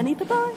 Anita Boy.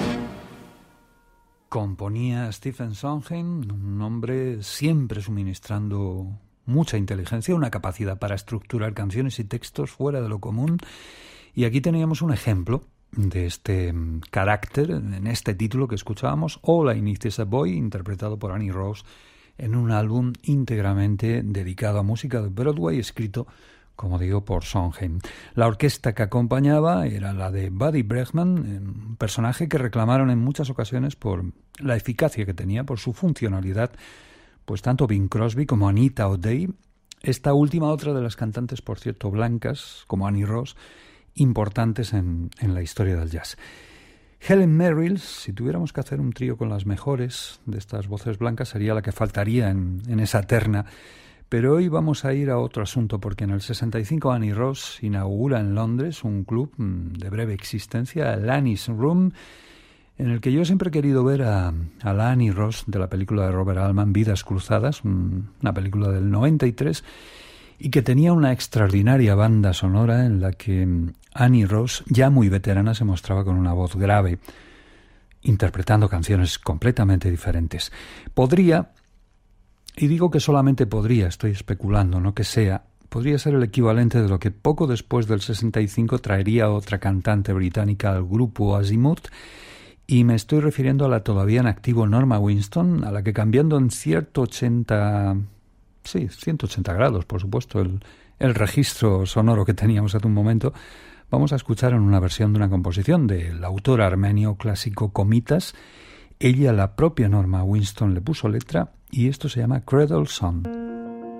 Componía Stephen Sondheim, un hombre siempre suministrando mucha inteligencia, una capacidad para estructurar canciones y textos fuera de lo común. Y aquí teníamos un ejemplo de este carácter en este título que escuchábamos, All I Need Is a Boy, interpretado por Annie Rose en un álbum íntegramente dedicado a música de Broadway, escrito, como digo, por Sondheim. La orquesta que acompañaba era la de Buddy Bregman, un personaje que reclamaron en muchas ocasiones por la eficacia que tenía, por su funcionalidad, pues tanto Bing Crosby como Anita O'Day, esta última otra de las cantantes, por cierto, blancas, como Annie Rose, importantes en la historia del jazz. Helen Merrill, si tuviéramos que hacer un trío con las mejores de estas voces blancas, sería la que faltaría en esa terna. Pero hoy vamos a ir a otro asunto, porque en el 65 Annie Rose inaugura en Londres un club de breve existencia, el Annie's Room, en el que yo siempre he querido ver a la Annie Rose de la película de Robert Altman, Vidas Cruzadas, una película del 93, y que tenía una extraordinaria banda sonora en la que Annie Rose, ya muy veterana, se mostraba con una voz grave, interpretando canciones completamente diferentes. Podría, y digo que solamente podría, estoy especulando, no que sea, podría ser el equivalente de lo que poco después del 65 traería otra cantante británica al grupo Azimuth, y me estoy refiriendo a la todavía en activo Norma Winston, a la que, cambiando en 180 grados, por supuesto, el registro sonoro que teníamos hace un momento, vamos a escuchar en una versión de una composición del autor armenio clásico Komitas. Ella, la propia Norma Winston, le puso letra, y esto se llama Cradle Song.